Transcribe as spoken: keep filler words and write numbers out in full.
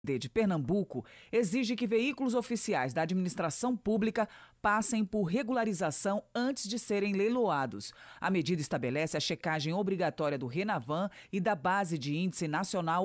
de Pernambuco exige que veículos oficiais da administração pública passem por regularização antes de serem leiloados. A medida estabelece a checagem obrigatória do RENAVAN e da Base de Índice Nacional